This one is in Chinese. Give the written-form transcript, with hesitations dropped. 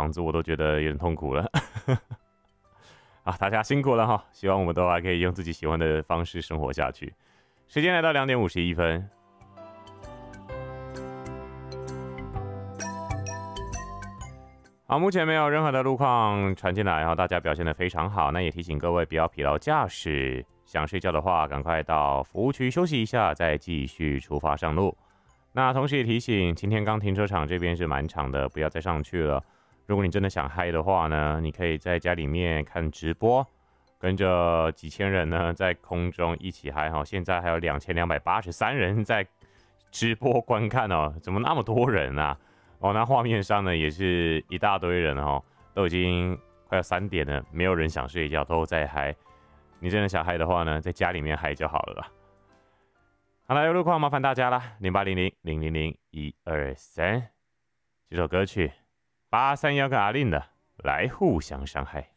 房子我都觉得有点痛苦了。啊，大家辛苦了哈！希望我们都还可以用自己喜欢的方式生活下去。时间来到2:51。好，目前没有任何的路况传进来哈，大家表现得非常好。那也提醒各位不要疲劳驾驶，想睡觉的话，赶快到服务区休息一下，再继续出发上路。那同时也提醒，擎天岗停车场这边是满场的，不要再上去了。如果你真的想嗨的话呢，你可以在家里面看直播，跟着几千人呢在空中一起嗨哈。现在还有2283人在直播观看哦，怎么那么多人啊？哦，那画面上呢也是一大堆人哦，都已经快要3点了，没有人想睡觉，都在嗨。你真的想嗨的话呢，在家里面嗨就好了啦。好了，有路况麻烦大家啦，0800-000-123，这首歌曲831跟阿令的《来互相伤害》。